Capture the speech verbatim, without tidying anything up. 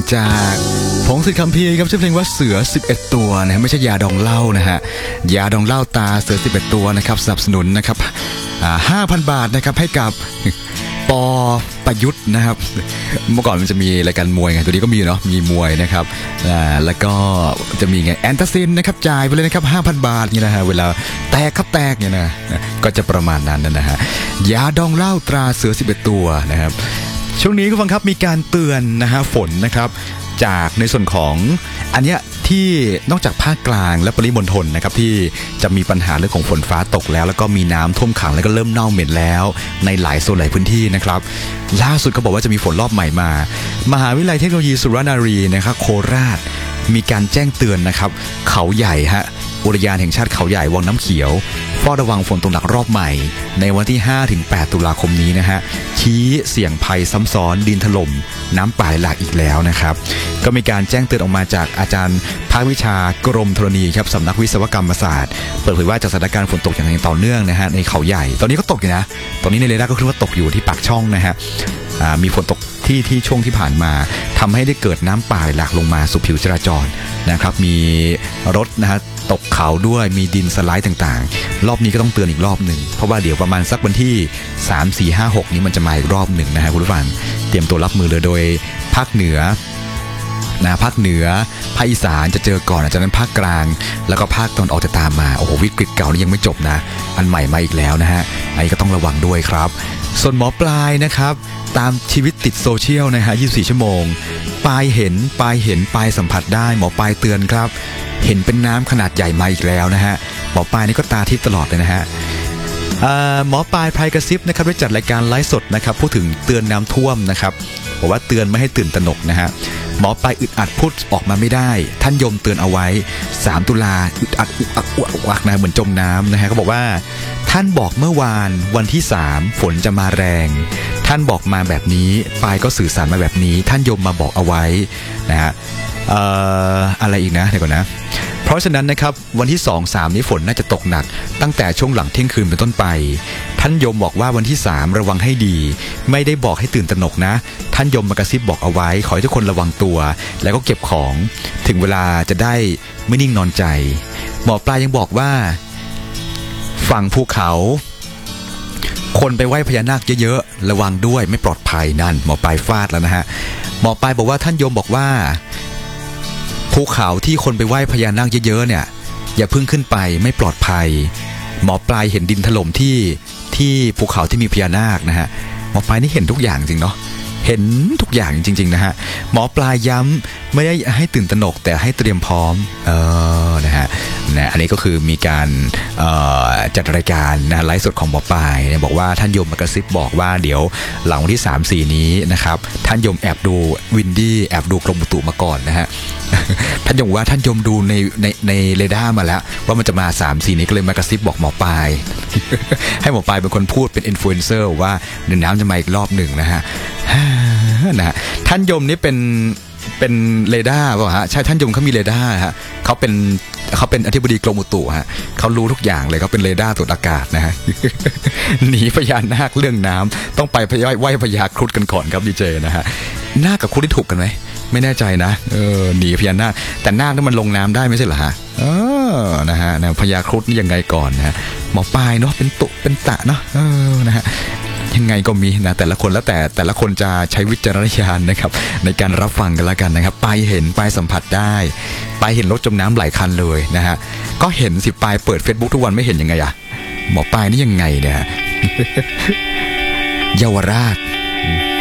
จากพงศิษฐ์คัมภีร์ครับชื่อเพลงว่าเสือสิบเอ็ดตัวนะไม่ใช่ยาดองเหล้านะฮะยาดองเหล้าตาเสือสิบเอ็ดตัวนะครับสนับสนุนนะครับห้าพันบาทนะครับให้กับปอประยุทธ์นะครับเมื่อก่อนมันจะมีรายการมวยไงตัวนี้ก็มีเนาะมีมวยนะครับแล้วก็จะมีไงแอนตาซินนะครับจ่ายไปเลยนะครับห้าพันบาทนี่นะฮะเวลาแตกครับแตกเนี่ยนะก็จะประมาณนั้นนะฮะยาดองเหล้าตราเสือสิบเอ็ดตัวนะครับช่วงนี้คุณฟังครับมีการเตือนนะฮะฝนนะครับจากในส่วนของอันเนี้ยที่นอกจากภาคกลางและปริมณฑลนะครับที่จะมีปัญหาเรื่องของฝนฟ้าตกแล้วแล้วก็มีน้ำท่วมขังแล้วก็เริ่มเน่าเหม็นแล้วในหลายโซนหลายพื้นที่นะครับล่าสุดเขาบอกว่าจะมีฝนรอบใหม่มามหาวิทยาลัยเทคโนโลยีสุรนารีนะครับโคราชมีการแจ้งเตือนนะครับเขาใหญ่ฮะอุทยานแห่งชาติเขาใหญ่วังน้ำเขียวเฝ้าระวังฝนตกหนักรอบใหม่ในวันที่ ห้าถึงแปด ตุลาคมนี้นะฮะชี้เสี่ยงภัยซ้ำซ้อนดินถล่มน้ำป่าไหลหลากอีกแล้วนะครับก็มีการแจ้งเตือนออกมาจากอาจารย์ภาควิชากรมธรณีครับสำนักวิศวกรรมศาสตร์เปิดเผยว่าจากสถานการณ์ฝนตกอย่างต่อเนื่องนะฮะในเขาใหญ่ตอนนี้ก็ตกอยู่นะตอนนี้ในเรดาร์ก็คือว่าตกอยู่ที่ปากช่องนะฮะมีฝนตกที่ที่ช่วงที่ผ่านมาทำให้ได้เกิดน้ำป่าไหลหลากลงมาสู่ผิวจราจรนะครับมีรถนะฮะตกเขาด้วยมีดินสไลด์ต่างๆรอบนี้ก็ต้องเตือนอีกรอบหนึ่งเพราะว่าเดี๋ยวประมาณสักวันที่สาม สี่ ห้า หกนี้มันจะมาอีกรอบหนึ่งนะฮะคุณผู้ฟังเตรียมตัวรับมือเลยโดยภาคเหนือนะภาคเหนือภาคอีสานจะเจอก่อนจากนั้นภาคกลางแล้วก็ภาคตะวันออกจะตามมาโอ้โหวิกฤตเก่านี่ยังไม่จบนะอันใหม่มาอีกแล้วนะฮะอันนี้ก็ต้องระวังด้วยครับส่วนหมอปลายนะครับตามชีวิตติดโซเชียลนะฮะยี่สิบสี่ชั่วโมงปลายเห็นปลายเห็นปลายสัมผัสได้หมอปลายเตือนครับเห็นเป็นน้ำขนาดใหญ่มาอีกแล้วนะฮะหมอปลายนี่ก็ตาทิพย์ตลอดเลยนะฮะหมอปลายไพรกระซิบนะครับได้จัดรายการไลฟ์สดนะครับพูดถึงเตือนน้ำท่วมนะครับบอกว่าเตือนไม่ให้ตื่นตระหนกนะฮะหมอปลายอึดอัดพูดออกมาไม่ได้ท่านยมเตือนเอาไว้สามตุลาอึดอัดอุกอักอุกอักนะเหมือนจมน้ำนะฮะเขาบอกว่าท่านบอกเมื่อวานวันที่สามฝนจะมาแรงท่านบอกมาแบบนี้ปลายก็สื่อสารมาแบบนี้ท่านยมมาบอกเอาไว้นะฮะเอ่ออะไรอีกนะเดี๋ยวก่อนนะเพราะฉะนั้นนะครับวันที่สอง สามนี้ฝนน่าจะตกหนักตั้งแต่ช่วงหลังเที่ยงคืนเป็นต้นไปท่านยมบอกว่าวันที่สามระวังให้ดีไม่ได้บอกให้ตื่นตระหนกนะท่านยมมากระซิบบอกเอาไว้ขอให้ทุกคนระวังตัวแล้วก็เก็บของถึงเวลาจะได้ไม่นิ่งนอนใจหมอปลายังบอกว่าฝั่งภูเขาคนไปไหว้พญานาคเยอะๆระวังด้วยไม่ปลอดภัยนั่นหมอปลายฟาดแล้วนะฮะหมอปลายบอกว่าท่านยมบอกว่าภูเขาที่คนไปไหว้พญานาคเยอะๆเนี่ยอย่าเพิ่งขึ้นไปไม่ปลอดภัยหมอปลายเห็นดินถล่มที่ที่ภูเขาที่มีพญานาคนะฮะหมอปลายนี่เห็นทุกอย่างจริงเนาะเห็นทุกอย่างจริงๆนะฮะหมอปลายย้ำไม่ได้ให้ตื่นตระหนกแต่ให้เตรียมพร้อมเออนะฮะนะอันนี้ก็คือมีการจัดรายการนะไลฟ์สดของหมอปลายเนี่ยบอกว่าท่านยมมากระซิบบอกว่าเดี๋ยวหลังวันที่ สาม สี่ นี้นะครับท่านยมแอบดูวินดี้แอบดูกรมอุตุมาก่อนนะฮะท่านยมว่าท่านยมดูในในในเรดาร์มาแล้วว่ามันจะมา สาม สี่ นี้ก็เลยมากระซิบบอกหมอปลายให้หมอปลายเป็นคนพูดเป็นอินฟลูเอนเซอร์ว่าเดี๋ยวน้ำจะมาอีกรอบหนึ่งนะฮะนะฮะท่านยมนี่เป็นเป็นเรดาร์ป่ะฮะใช่ท่านยมเขามีเรดาร์ฮะเขาเป็นเขาเป็นอธิบดีกรมอุตุฮะเขารู้ทุกอย่างเลยเขาเป็นเรดาร์ตรวจอากาศนะฮะ หนีพญานาคเรื่องน้ำต้องไปไหว้พญาครุฑกันก่อนครับดีเจนะฮะนาคกับครุฑที่ถูกกันไหมไม่แน่ใจนะเออหนีพญานาคแต่นาคนี่มันลงน้ำได้ไม่ใช่เหรอฮะเออนะฮะนะพญาครุฑนี่ยังไงก่อนนะฮะหมอปลายเนาะเป็นตุเป็นตะเนาะเออนะฮะยังไงก็มีนะแต่ละคนแล้วแต่แต่ละคนจะใช้วิจารณญาณนะครับในการรับฟังกันแล้วกันนะครับไปเห็นไปสัมผัสได้ไปเห็นรถจมน้ำหลายคันเลยนะฮะก็เห็นสิปลายเปิด Facebook ทุกวันไม่เห็นยังไงอะหมอปลายนี่ยังไงเนี่ยเยาวราช